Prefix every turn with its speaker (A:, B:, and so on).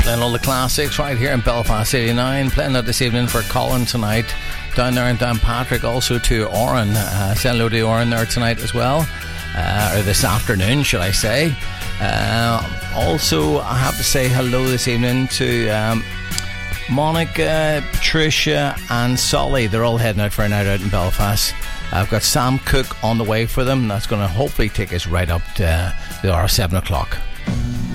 A: Playing all the classics right here in Belfast 89. Playing that this evening for Colin tonight down there in Downpatrick. Also to Oran. Say hello to Oran there tonight as well. Or this afternoon, should I say. Also, I have to say hello this evening to Monica, Tricia and Solly. They're all heading out for a night out in Belfast. I've got Sam Cooke on the way for them. That's going to hopefully take us right up to the hour 7 o'clock.